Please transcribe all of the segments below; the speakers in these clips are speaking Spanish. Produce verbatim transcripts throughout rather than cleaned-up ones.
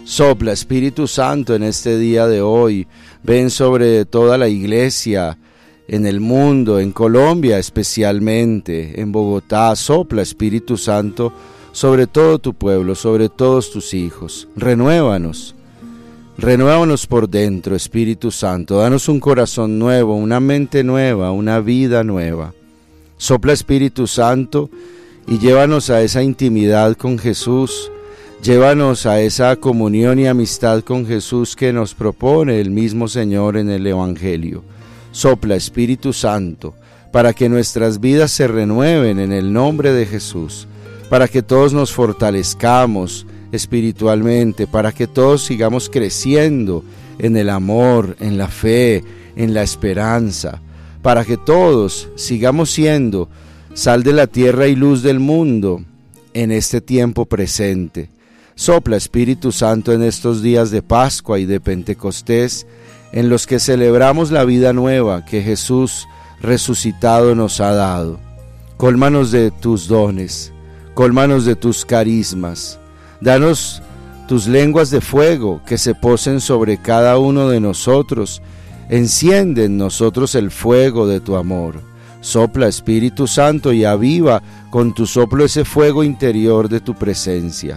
Sopla, Espíritu Santo, en este día de hoy. Ven sobre toda la iglesia, en el mundo, en Colombia especialmente, en Bogotá. Sopla, Espíritu Santo, sobre todo tu pueblo, sobre todos tus hijos. Renuévanos, renuévanos por dentro, Espíritu Santo. Danos un corazón nuevo, una mente nueva, una vida nueva. Sopla, Espíritu Santo, y llévanos a esa intimidad con Jesús. Llévanos a esa comunión y amistad con Jesús que nos propone el mismo Señor en el Evangelio. Sopla, Espíritu Santo, para que nuestras vidas se renueven en el nombre de Jesús, para que todos nos fortalezcamos espiritualmente, para que todos sigamos creciendo en el amor, en la fe, en la esperanza, para que todos sigamos siendo sal de la tierra y luz del mundo en este tiempo presente. Sopla, Espíritu Santo, en estos días de Pascua y de Pentecostés, en los que celebramos la vida nueva que Jesús resucitado nos ha dado. Cólmanos de tus dones, cólmanos de tus carismas. Danos tus lenguas de fuego que se posen sobre cada uno de nosotros. Enciende en nosotros el fuego de tu amor. Sopla, Espíritu Santo, y aviva con tu soplo ese fuego interior de tu presencia.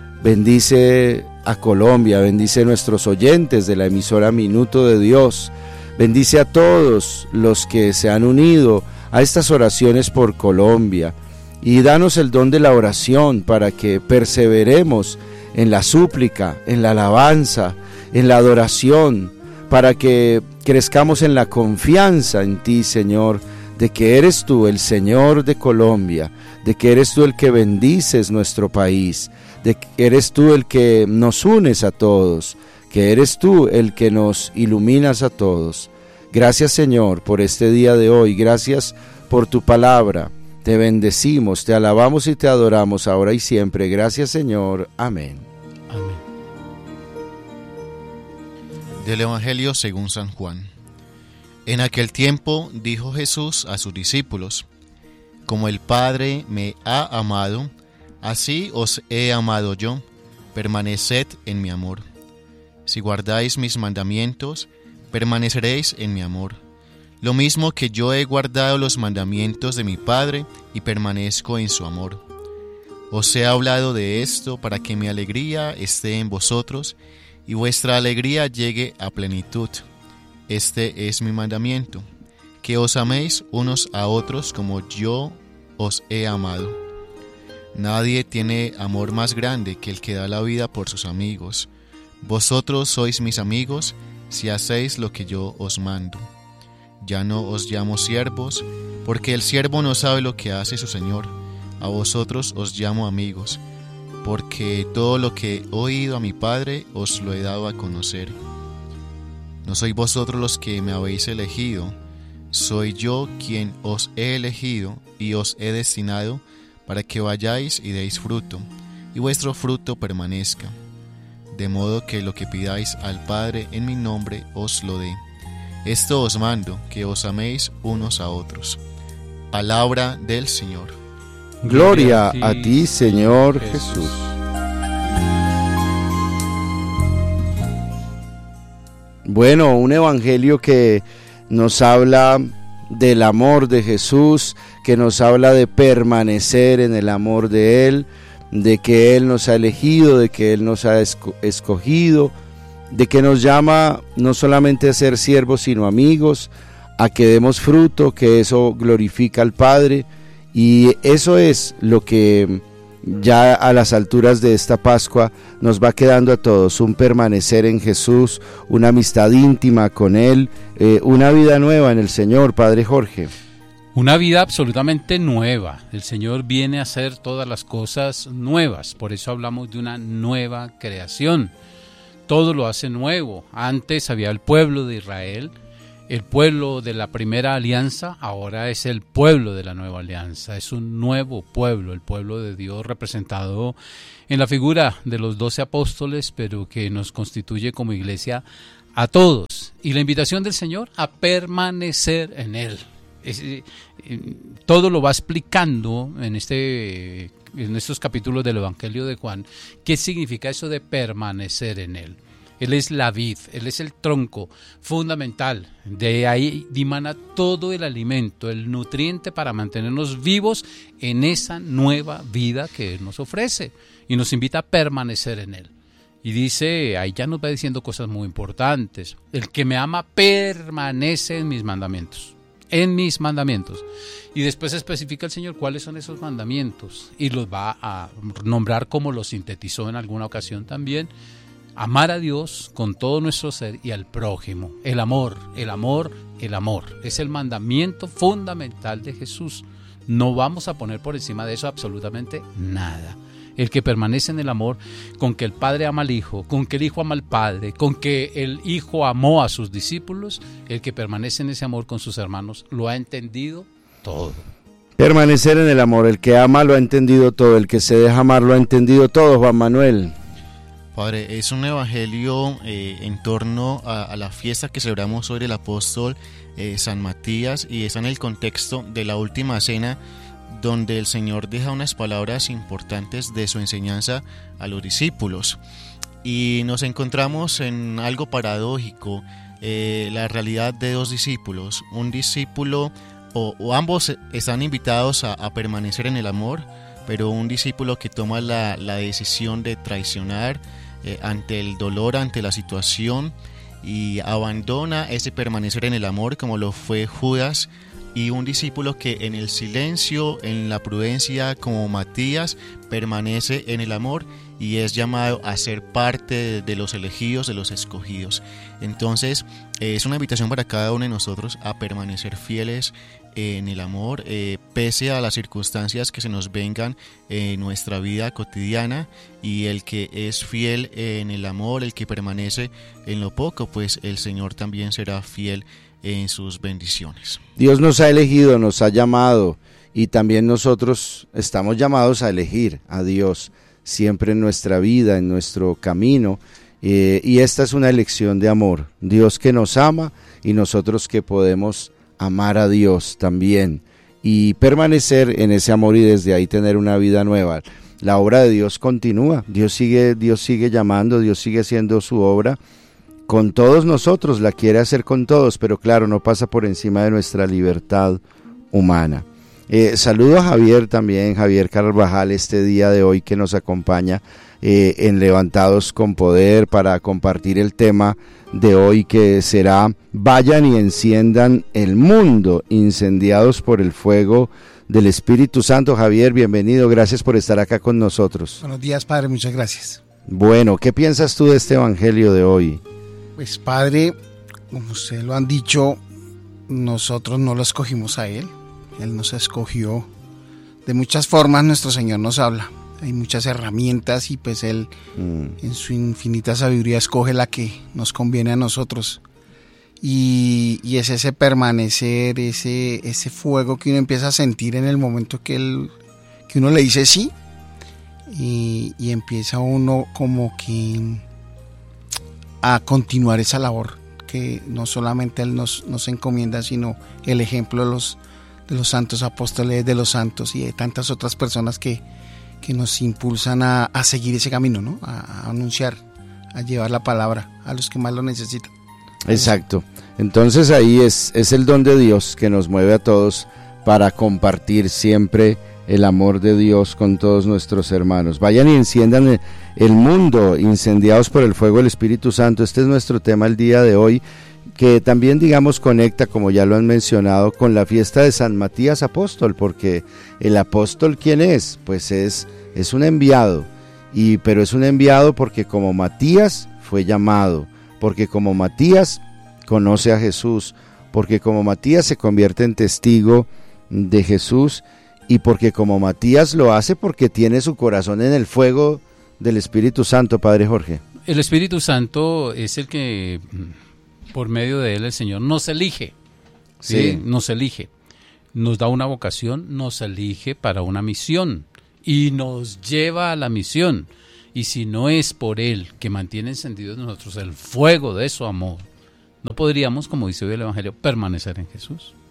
Bendice a Colombia, bendice a nuestros oyentes de la emisora Minuto de Dios, bendice a todos los que se han unido a estas oraciones por Colombia, y danos el don de la oración para que perseveremos en la súplica, en la alabanza, en la adoración, para que crezcamos en la confianza en ti, Señor, de que eres tú el Señor de Colombia, de que eres tú el que bendices nuestro país, de que eres tú el que nos unes a todos, que eres tú el que nos iluminas a todos. Gracias, Señor, por este día de hoy, gracias por tu palabra. Te bendecimos, te alabamos y te adoramos ahora y siempre. Gracias, Señor. Amén. Amén. Del Evangelio según San Juan. En aquel tiempo dijo Jesús a sus discípulos: como el Padre me ha amado, así os he amado yo, permaneced en mi amor. Si guardáis mis mandamientos, permaneceréis en mi amor. Lo mismo que yo he guardado los mandamientos de mi Padre y permanezco en su amor. Os he hablado de esto para que mi alegría esté en vosotros y vuestra alegría llegue a plenitud. Este es mi mandamiento, que os améis unos a otros como yo os he amado. Nadie tiene amor más grande que el que da la vida por sus amigos. Vosotros sois mis amigos si hacéis lo que yo os mando. Ya no os llamo siervos, porque el siervo no sabe lo que hace su señor. A vosotros os llamo amigos, porque todo lo que he oído a mi Padre os lo he dado a conocer. No sois vosotros los que me habéis elegido, soy yo quien os he elegido y os he destinado para que vayáis y deis fruto, y vuestro fruto permanezca, de modo que lo que pidáis al Padre en mi nombre os lo dé. Esto os mando, que os améis unos a otros. Palabra del Señor. Gloria a ti, Señor Jesús. Bueno, un evangelio que nos habla del amor de Jesús, que nos habla de permanecer en el amor de Él, de que Él nos ha elegido, de que Él nos ha escogido, de que nos llama no solamente a ser siervos, sino amigos, a que demos fruto, que eso glorifica al Padre, y eso es lo que ya a las alturas de esta Pascua nos va quedando a todos, un permanecer en Jesús, una amistad íntima con Él, eh, una vida nueva en el Señor. Padre Jorge. Una vida absolutamente nueva. El Señor viene a hacer todas las cosas nuevas, por eso hablamos de una nueva creación. Todo lo hace nuevo. Antes había el pueblo de Israel, el pueblo de la primera alianza, ahora es el pueblo de la nueva alianza. Es un nuevo pueblo, el pueblo de Dios representado en la figura de los doce apóstoles, pero que nos constituye como iglesia a todos. Y la invitación del Señor a permanecer en Él. Es, eh, todo lo va explicando en este en estos capítulos del Evangelio de Juan, qué significa eso de permanecer en Él. Él es la vid, Él es el tronco fundamental, de ahí dimana todo el alimento, el nutriente para mantenernos vivos en esa nueva vida que Él nos ofrece y nos invita a permanecer en Él. Y dice, ahí ya nos va diciendo cosas muy importantes, el que me ama permanece en mis mandamientos, en mis mandamientos. Y después especifica el Señor cuáles son esos mandamientos y los va a nombrar como los sintetizó en alguna ocasión también. Amar a Dios con todo nuestro ser y al prójimo. El amor, el amor, el amor. Es el mandamiento fundamental de Jesús. No vamos a poner por encima de eso absolutamente nada. El que permanece en el amor, con que el Padre ama al Hijo, con que el Hijo ama al Padre, con que el Hijo amó a sus discípulos, el que permanece en ese amor con sus hermanos, lo ha entendido todo. Permanecer en el amor, el que ama lo ha entendido todo, el que se deja amar lo ha entendido todo, Juan Manuel. Padre, es un evangelio eh, en torno a, a la fiesta que celebramos sobre el apóstol eh, San Matías, y está en el contexto de la última cena, donde el Señor deja unas palabras importantes de su enseñanza a los discípulos. Y nos encontramos en algo paradójico, eh, la realidad de dos discípulos. Un discípulo, o, o ambos están invitados a, a permanecer en el amor, pero un discípulo que toma la, la decisión de traicionar eh, ante el dolor, ante la situación, y abandona ese permanecer en el amor como lo fue Judas. Y un discípulo que en el silencio, en la prudencia, como Matías, permanece en el amor y es llamado a ser parte de los elegidos, de los escogidos. Entonces es una invitación para cada uno de nosotros a permanecer fieles en el amor, eh, pese a las circunstancias que se nos vengan en nuestra vida cotidiana. Y el que es fiel en el amor, el que permanece en lo poco, pues el Señor también será fiel en sus bendiciones. Dios nos ha elegido, nos ha llamado, y también nosotros estamos llamados a elegir a Dios siempre en nuestra vida, en nuestro camino, eh, y esta es una elección de amor. Dios que nos ama y nosotros que podemos amar a Dios también y permanecer en ese amor y desde ahí tener una vida nueva. La obra de Dios continúa, Dios sigue, Dios sigue llamando, Dios sigue haciendo su obra con todos nosotros, la quiere hacer con todos, pero claro, no pasa por encima de nuestra libertad humana. Eh, saludo a Javier también, Javier Carvajal, este día de hoy que nos acompaña eh, en Levantados con Poder para compartir el tema de hoy, que será vayan y enciendan el mundo, incendiados por el fuego del Espíritu Santo. Javier, bienvenido, gracias por estar acá con nosotros. Buenos días, Padre, muchas gracias. Bueno, ¿qué piensas tú de este evangelio de hoy? Pues, Padre, como ustedes lo han dicho, nosotros no lo escogimos a Él, Él nos escogió. De muchas formas nuestro Señor nos habla, hay muchas herramientas y pues Él mm. en su infinita sabiduría escoge la que nos conviene a nosotros. Y, y es ese permanecer, ese, ese fuego que uno empieza a sentir en el momento que, él, que uno le dice sí, y, y empieza uno como que a continuar esa labor que no solamente Él nos, nos encomienda, sino el ejemplo de los, de los santos apóstoles, de los santos y de tantas otras personas que, que nos impulsan a, a seguir ese camino, ¿no? A, a anunciar, a llevar la palabra a los que más lo necesitan. Exacto. Entonces ahí es, es el don de Dios que nos mueve a todos para compartir siempre el amor de Dios con todos nuestros hermanos. Vayan y enciendan el mundo, incendiados por el fuego del Espíritu Santo. Este es nuestro tema el día de hoy, que también, digamos, conecta, como ya lo han mencionado, con la fiesta de San Matías Apóstol, porque el apóstol, ¿quién es? Pues es, es un enviado, y, pero es un enviado porque como Matías fue llamado, porque como Matías conoce a Jesús, porque como Matías se convierte en testigo de Jesús, y porque como Matías lo hace porque tiene su corazón en el fuego del Espíritu Santo. Padre Jorge. El Espíritu Santo es el que, por medio de él, el Señor nos elige, ¿sí? Sí. Nos elige, nos da una vocación, nos elige para una misión y nos lleva a la misión. Y si no es por él que mantiene encendido en nosotros el fuego de su amor, no podríamos, como dice hoy el Evangelio, permanecer en Jesús.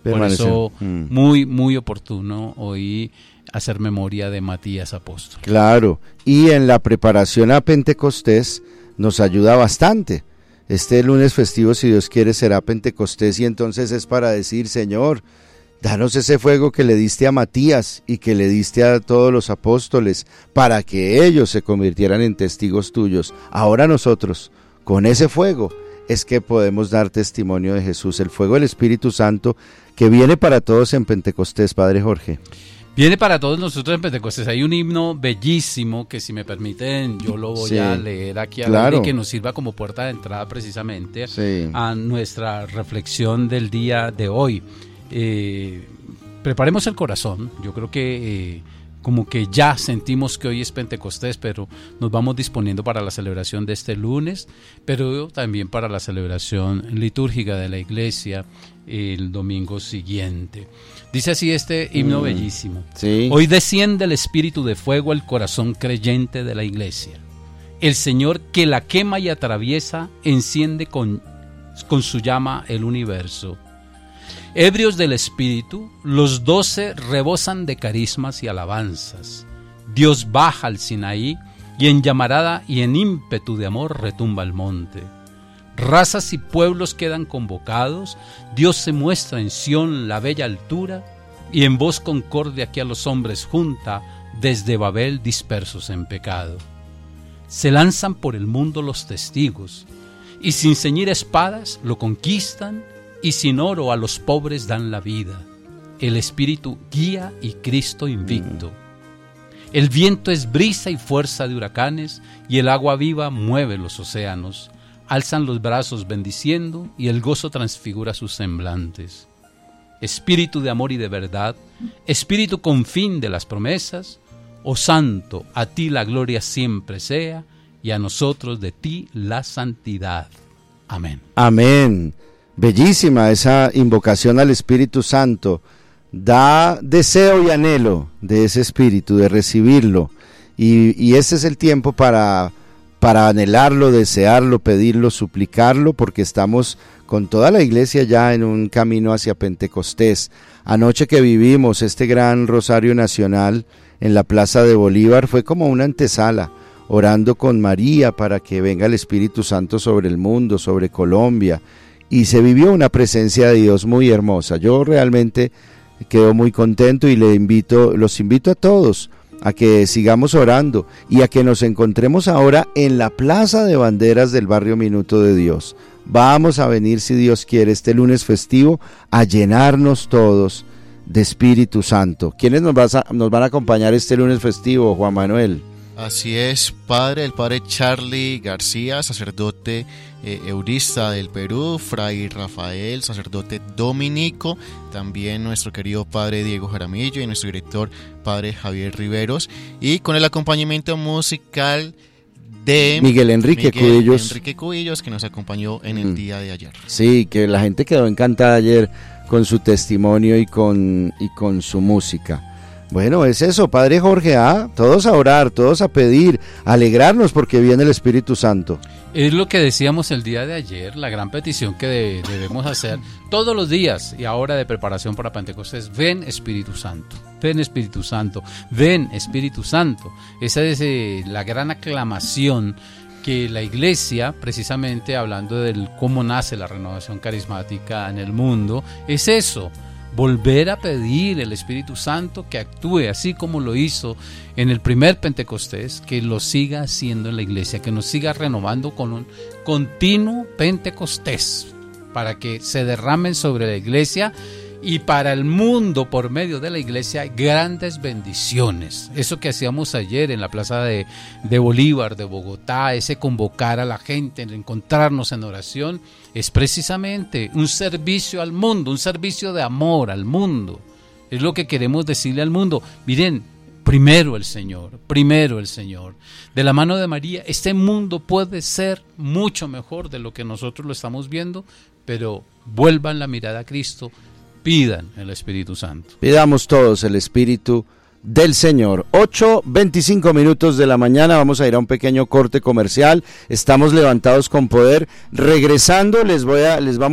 Por eso, mm. muy, muy oportuno hoy hacer memoria de Matías Apóstol. Claro, y en la preparación a Pentecostés nos ayuda bastante. Este lunes festivo, si Dios quiere, será Pentecostés, y entonces es para decir: Señor, danos ese fuego que le diste a Matías y que le diste a todos los apóstoles, para que ellos se convirtieran en testigos tuyos. Ahora nosotros, con ese fuego, es que podemos dar testimonio de Jesús, el fuego del Espíritu Santo que viene para todos en Pentecostés, Padre Jorge. Viene para todos nosotros en Pentecostés. Hay un himno bellísimo que, si me permiten, yo lo voy sí, a leer aquí al claro. aire, que nos sirva como puerta de entrada precisamente sí. a nuestra reflexión del día de hoy. Eh, preparemos el corazón. Yo creo que eh, como que ya sentimos que hoy es Pentecostés, pero nos vamos disponiendo para la celebración de este lunes, pero también para la celebración litúrgica de la iglesia el domingo siguiente. Dice así este himno mm, bellísimo. Sí. Hoy desciende el espíritu de fuego al corazón creyente de la iglesia. El Señor, que la quema y atraviesa, enciende con, con su llama el universo. Ebrios del espíritu, los doce rebosan de carismas y alabanzas. Dios baja al Sinaí y en llamarada y en ímpetu de amor retumba el monte. Razas y pueblos quedan convocados, Dios se muestra en Sión la bella altura, y en voz concordia que a los hombres junta, desde Babel dispersos en pecado. Se lanzan por el mundo los testigos, y sin ceñir espadas lo conquistan, y sin oro a los pobres dan la vida. El Espíritu guía y Cristo invicto. El viento es brisa y fuerza de huracanes, y el agua viva mueve los océanos. Alzan los brazos bendiciendo, y el gozo transfigura sus semblantes. Espíritu de amor y de verdad, Espíritu con fin de las promesas, oh Santo, a ti la gloria siempre sea, y a nosotros de ti la santidad. Amén. Amén. Bellísima esa invocación al Espíritu Santo. Da deseo y anhelo de ese Espíritu, de recibirlo. Y, y este es el tiempo para... para anhelarlo, desearlo, pedirlo, suplicarlo, porque estamos con toda la iglesia ya en un camino hacia Pentecostés. Anoche que vivimos este gran Rosario Nacional en la Plaza de Bolívar fue como una antesala, orando con María para que venga el Espíritu Santo sobre el mundo, sobre Colombia, y se vivió una presencia de Dios muy hermosa. Yo realmente quedo muy contento y le invito, los invito a todos a que sigamos orando y a que nos encontremos ahora en la Plaza de Banderas del barrio Minuto de Dios. Vamos a venir, si Dios quiere, este lunes festivo a llenarnos todos de Espíritu Santo. ¿Quiénes nos, vas a, nos van a acompañar este lunes festivo, Juan Manuel? Así es, padre, el padre Charlie García, sacerdote eh, eurista del Perú, fray Rafael, sacerdote dominico, también nuestro querido padre Diego Jaramillo y nuestro director padre Javier Riveros, y con el acompañamiento musical de Miguel Enrique Miguel Cubillos. Enrique Cubillos, que nos acompañó en el mm. día de ayer. Sí, que la gente quedó encantada ayer con su testimonio y con, y con su música. Bueno, es eso, Padre Jorge, ¿ah? Todos a orar, todos a pedir, a alegrarnos porque viene el Espíritu Santo. Es lo que decíamos el día de ayer, la gran petición que de, debemos hacer todos los días y ahora de preparación para Pentecostés. Ven Espíritu Santo, ven Espíritu Santo, ven Espíritu Santo. Esa es eh, la gran aclamación que la iglesia, precisamente hablando de cómo nace la renovación carismática en el mundo, es eso. Volver a pedir el Espíritu Santo que actúe así como lo hizo en el primer Pentecostés, que lo siga haciendo en la iglesia, que nos siga renovando con un continuo Pentecostés, para que se derramen sobre la iglesia y para el mundo por medio de la iglesia grandes bendiciones. Eso que hacíamos ayer en la Plaza de, de Bolívar, de Bogotá, ese convocar a la gente, encontrarnos en oración, es precisamente un servicio al mundo, un servicio de amor al mundo. Es lo que queremos decirle al mundo. Miren, primero el Señor, primero el Señor. De la mano de María, este mundo puede ser mucho mejor de lo que nosotros lo estamos viendo, pero vuelvan la mirada a Cristo, pidan el Espíritu Santo. Pidamos todos el Espíritu del Señor. ocho veinticinco minutos de la mañana, vamos a ir a un pequeño corte comercial. Estamos levantados con poder. Regresando les voy a les vamos